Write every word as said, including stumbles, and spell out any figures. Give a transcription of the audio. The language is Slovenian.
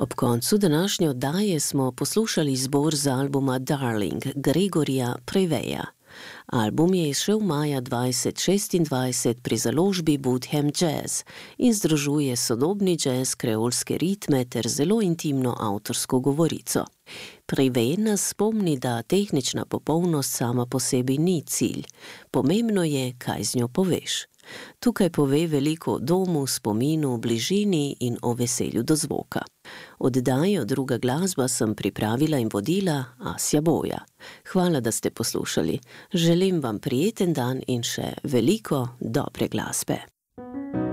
Ob koncu današnje oddaje smo poslušali zbor z albuma Darling Gregorja Preveja. Album je izšel maja dvajset šestindvajset pri založbi Budhem Jazz in združuje sodobni jazz, kreolske ritme ter zelo intimno avtorsko govorico. Prevej nas spomni, da tehnična popolnost sama po sebi ni cilj. Pomembno je, kaj z njo poveš. Tukaj pove veliko o domu, spominu, bližini in o veselju do zvoka. Oddajo Druga glasba sem pripravila in vodila Asja Boja. Hvala, da ste poslušali. Želim vam prijeten dan in še veliko dobre glasbe.